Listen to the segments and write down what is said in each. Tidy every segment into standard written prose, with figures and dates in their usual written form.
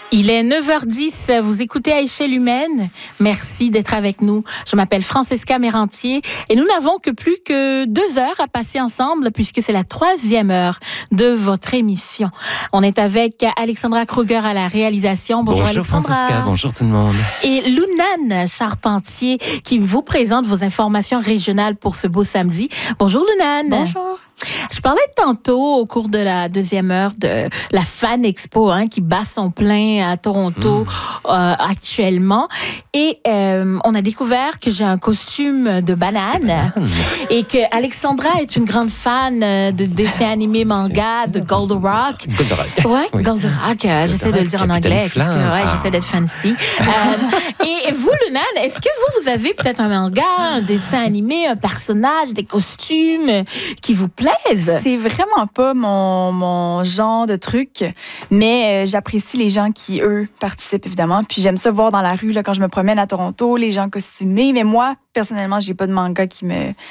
Il est 9h10, vous écoutez À échelle humaine. Merci d'être avec nous. Je m'appelle Francesca Mérantier et nous n'avons que plus que 2 heures à passer ensemble puisque c'est la 3e heure de votre émission. On est avec Alexandra Kruger à la réalisation. Bonjour Alexandra. Francesca, bonjour tout le monde. Et Lunane Charpentier qui vous présente vos informations régionales pour ce beau samedi. Bonjour Lunane. Bonjour. Je parlais tantôt au cours de la 2e heure de la Fan Expo qui bat son plein à Toronto actuellement. Et on a découvert que j'ai un costume de banane et que Alexandra est une grande fan de dessins animés manga, de Goldorak. Ouais, oui. Goldorak. J'essaie de le dire en anglais parce que j'essaie d'être fancy. Et vous, Lunane, est-ce que vous avez peut-être un manga, un dessin animé, un personnage, des costumes qui vous plaisent? C'est vraiment pas mon genre de truc, mais j'apprécie les gens qui, eux, participent évidemment. Puis j'aime ça voir dans la rue là, quand je me promène à Toronto, les gens costumés. Mais moi, personnellement, j'ai pas de manga qui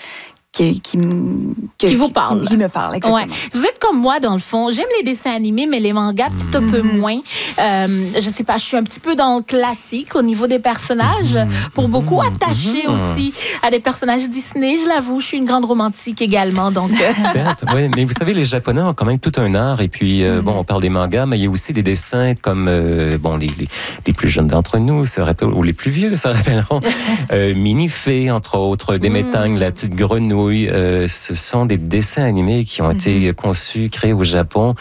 vous parle. Qui me parle, exactement. Ouais. Vous êtes comme moi, dans le fond. J'aime les dessins animés, mais les mangas, peut-être un peu moins. Je sais pas, je suis un petit peu dans le classique au niveau des personnages. Pour beaucoup, attachée aussi à des personnages Disney, je l'avoue. Je suis une grande romantique également, donc... Certes, oui, mais vous savez, les Japonais ont quand même tout un art. Et puis, on parle des mangas, mais il y a aussi des dessins comme, les plus jeunes d'entre nous, ou les plus vieux, se rappelleront. Minifée, entre autres, Démétang, la petite grenouille. Ce sont des dessins animés qui ont été conçus, créés au Japon.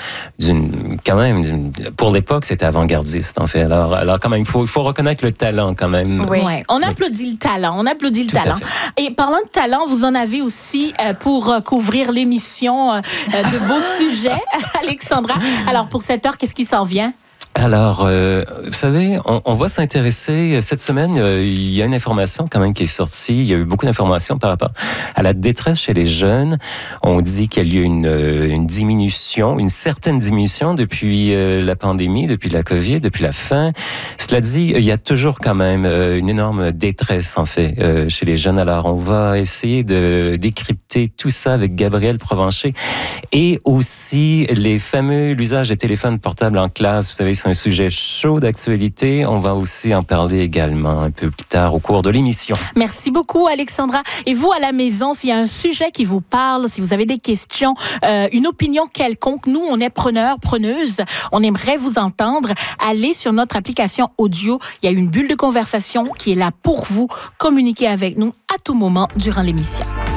Pour l'époque, c'était avant-gardiste, en fait. Alors quand même, il faut reconnaître le talent, quand même. Oui. On applaudit le talent. Et parlant de talent, vous en avez aussi pour couvrir l'émission de beaux sujets, Alexandra. Alors, pour cette heure, qu'est-ce qui s'en vient? Alors, vous savez, on va s'intéresser, cette semaine, il y a une information quand même qui est sortie, il y a eu beaucoup d'informations par rapport à la détresse chez les jeunes. On dit qu'il y a eu une certaine diminution depuis la pandémie, depuis la COVID, depuis la fin. Cela dit, il y a toujours quand même une énorme détresse, en fait, chez les jeunes. Alors, on va essayer de décrypter tout ça avec Gabriel Provencher et aussi l'usage des téléphones portables en classe. Vous savez, c'est un sujet chaud d'actualité. On va aussi en parler également un peu plus tard au cours de l'émission. Merci beaucoup, Alexandra. Et vous, à la maison, s'il y a un sujet qui vous parle, si vous avez des questions, une opinion quelconque, nous, on est preneurs, preneuses. On aimerait vous entendre. Allez sur notre application audio. Il y a une bulle de conversation qui est là pour vous. Communiquez avec nous à tout moment durant l'émission.